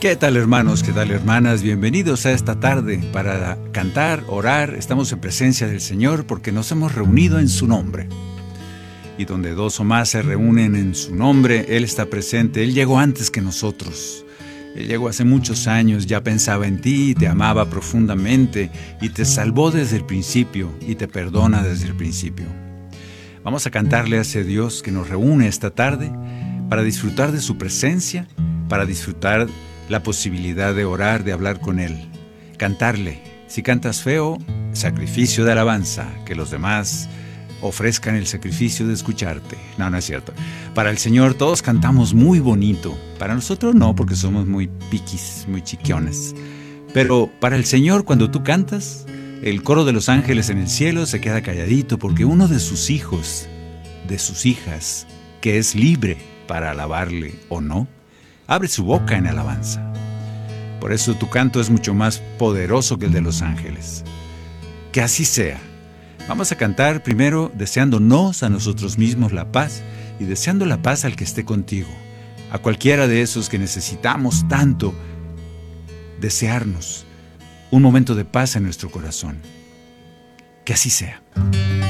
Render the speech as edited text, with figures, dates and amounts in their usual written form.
¿Qué tal, hermanos? ¿Qué tal, hermanas? Bienvenidos a esta tarde para cantar, orar. Estamos en presencia del Señor porque nos hemos reunido en su nombre. Y donde dos o más se reúnen en su nombre, Él está presente. Él llegó antes que nosotros. Él llegó hace muchos años, ya pensaba en ti, te amaba profundamente y te salvó desde el principio y te perdona desde el principio. Vamos a cantarle a ese Dios que nos reúne esta tarde para disfrutar de su presencia, para disfrutar la posibilidad de orar, de hablar con Él. Cantarle. Si cantas feo, sacrificio de alabanza, que los demás ofrezcan el sacrificio de escucharte. No, no es cierto. Para el Señor todos cantamos muy bonito. Para nosotros no, porque somos muy piquis, muy chiquiones. Pero para el Señor, cuando tú cantas, el coro de los ángeles en el cielo se queda calladito, porque uno de sus hijos, de sus hijas, que es libre para alabarle o no, abre su boca en alabanza. Por eso tu canto es mucho más poderoso que el de los ángeles. Que así sea. Vamos a cantar primero deseándonos a nosotros mismos la paz y deseando la paz al que esté contigo. A cualquiera de esos que necesitamos tanto desearnos un momento de paz en nuestro corazón. Que así sea.